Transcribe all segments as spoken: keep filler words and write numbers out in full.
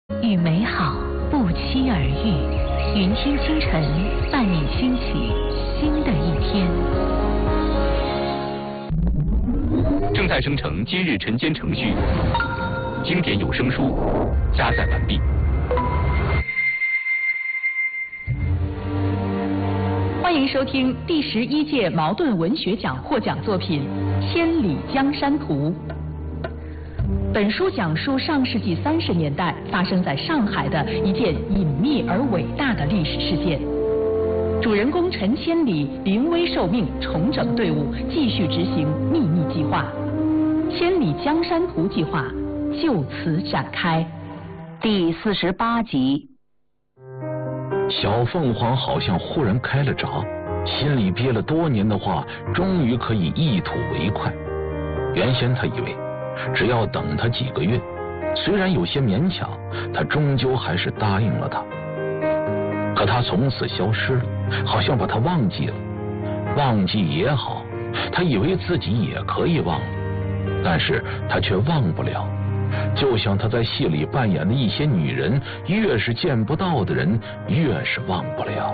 与美好不期而遇，云听清晨伴你兴起新的一天。 正在生成今日晨间程序，经典有声书加载完毕。 欢迎收听第十一届茅盾文学奖获奖作品《千里江山图》。本书讲述上世纪三十年代发生在上海的一件隐秘而伟大的历史事件。主人公陈千里临危受命，重整队伍，继续执行秘密计划。千里江山图计划就此展开。 第四十八集。 小凤凰好像忽然开了闸，心里憋了多年的话终于可以一吐为快。原先他以为只要等他几个月，虽然有些勉强，他终究还是答应了他。可他从此消失了，好像把他忘记了。忘记也好，他以为自己也可以忘了，但是他却忘不了。就像他在戏里扮演的一些女人，越是见不到的人，越是忘不了。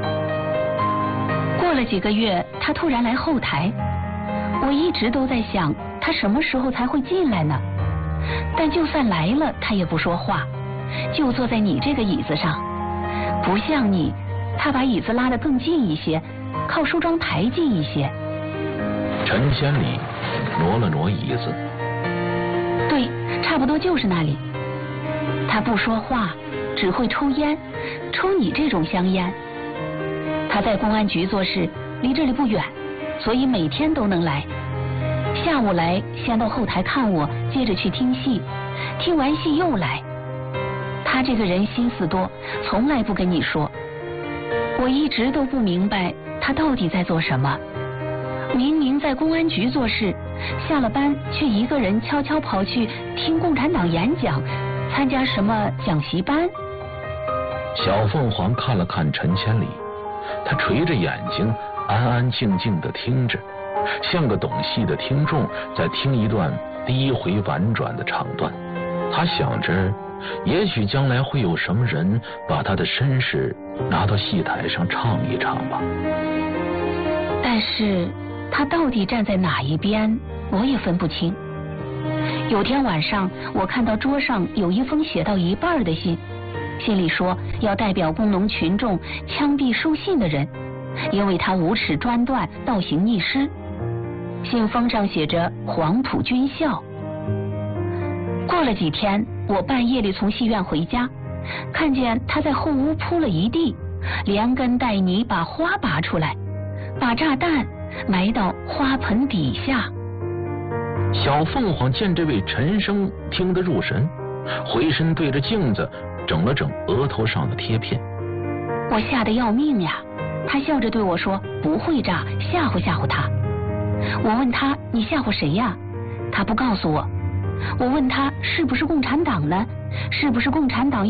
过了几个月，他突然来后台，我一直都在想他什么时候才会进来呢？但就算来了，他也不说话，就坐在你这个椅子上。不像你，他把椅子拉得更近一些，靠梳妆台近一些。 陈千里挪了挪椅子。 对，差不多就是那里。他不说话，只会抽烟，抽你这种香烟。他在公安局做事，离这里不远，所以每天都能来。下午来，先到后台看我，接着去听戏，听完戏又来。他这个人心思多，从来不跟你说。我一直都不明白他到底在做什么。明明在公安局做事，下了班却一个人悄悄跑去听共产党演讲，参加什么讲习班。 小凤凰看了看陈千里，他垂着眼睛安安静静地听着，像个懂戏的听众在听一段低回婉转的唱段。他想着也许将来会有什么人把他的身世拿到戏台上唱一唱吧。 但是他到底站在哪一边，我也分不清。有天晚上，我看到桌上有一封写到一半的信，信里说要代表工农群众枪毙收信的人，因为他无耻专断，倒行逆施。信封上写着黄埔军校。过了几天，我半夜里从戏院回家，看见他在后屋铺了一地，连根带泥把花拔出来，把炸弹埋到花盆底下。 小凤凰见这位陈生听得入神，回身对着镜子整了整额头上的贴片。 我吓得要命呀！他笑着对我说不会炸，吓唬吓唬他。我问他你吓唬谁呀？他不告诉我。我问他是不是共产党呢？是不是共产党要